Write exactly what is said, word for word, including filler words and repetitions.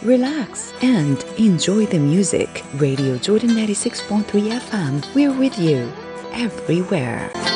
relax, and enjoy the music. Radio Jordan ninety-six point three F M. We're with you everywhere.